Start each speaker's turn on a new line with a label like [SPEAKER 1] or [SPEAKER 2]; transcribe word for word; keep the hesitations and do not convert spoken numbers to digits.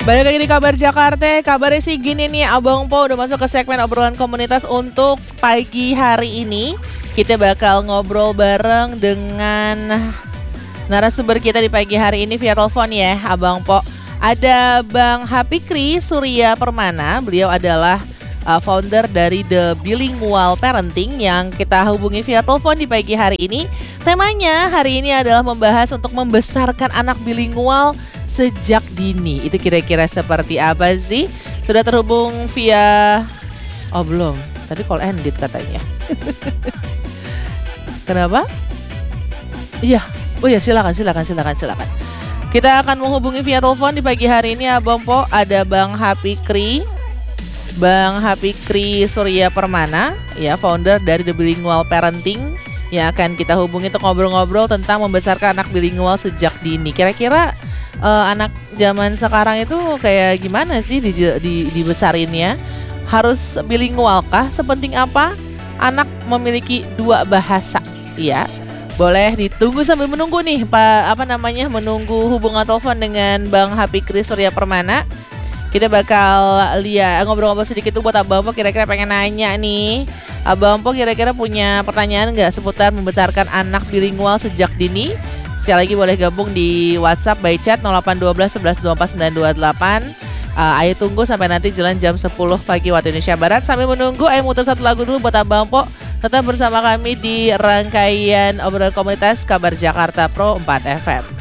[SPEAKER 1] Balik lagi di Kabar Jakarta. Kabarnya sih gini nih, Abang Po udah masuk ke segmen obrolan komunitas untuk pagi hari ini. Kita bakal ngobrol bareng dengan narasumber kita di pagi hari ini via telepon ya, Abang Po. Ada Bang Hapikri Surya Permana. Beliau adalah uh, founder dari The Bilingual Parenting yang kita hubungi via telepon di pagi hari ini. Temanya hari ini adalah membahas untuk membesarkan anak bilingual sejak dini. Itu kira-kira seperti apa sih? Sudah terhubung via... Oh belum, tadi call ended katanya. Kenapa? Iya, oh ya silakan, silakan, silakan, silakan. Kita akan menghubungi via telepon di pagi hari ini, Abang Po. Ada Bang Hapikri, Bang Hapikri Surya Permana, ya founder dari The Bilingual Parenting, yang akan kita hubungi untuk ngobrol-ngobrol tentang membesarkan anak bilingual sejak dini. Kira-kira uh, anak zaman sekarang itu kayak gimana sih di, di, dibesarinnya? Harus bilingual kah? Sepenting apa anak memiliki dua bahasa? Ya, boleh ditunggu sambil menunggu nih, Pak. Apa namanya? Menunggu hubungan telepon dengan Bang Hapikri Surya Permana. Kita bakal lihat ngobrol-ngobrol sedikit tuh buat Abang Po. Kira-kira pengen nanya nih, Abang Po kira-kira punya pertanyaan nggak seputar membesarkan anak bilingual sejak dini? Sekali lagi boleh gabung di WhatsApp by chat nol delapan satu dua satu satu dua empat sembilan dua delapan. uh, Ayo tunggu sampai nanti jalan jam sepuluh pagi waktu Indonesia Barat. Sambil menunggu, ayo muter satu lagu dulu buat Abang Po. Tetap bersama kami di rangkaian obrolan komunitas Kabar Jakarta Pro empat F M.